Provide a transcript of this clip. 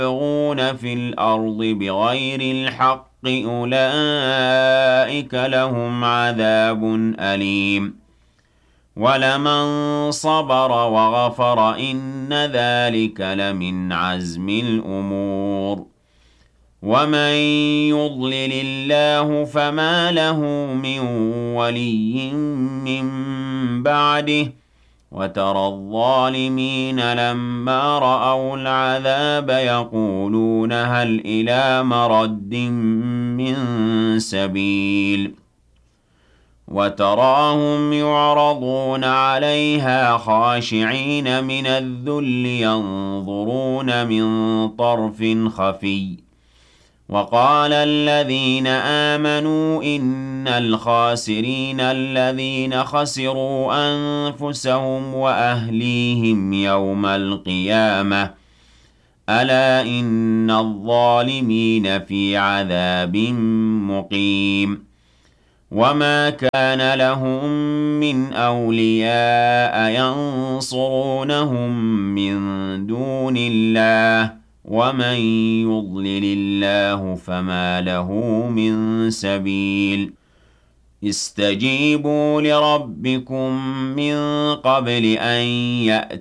يبغون في الأرض بغير الحق أولئك لهم عذاب أليم ولمن صبر وغفر إن ذلك لمن عزم الأمور ومن يضلل الله فما له من ولي من بعده وترى الظالمين لما رأوا العذاب يقولون هل إلى مرد من سبيل وتراهم يعرضون عليها خاشعين من الذل ينظرون من طرف خفي وقال الذين آمنوا إن الخاسرين الذين خسروا أنفسهم وأهليهم يوم القيامة ألا إن الظالمين في عذاب مقيم وما كان لهم من أولياء ينصرونهم من دون الله ومن يضلل الله فما له من سبيل استجيبوا لربكم من قبل أن يأتي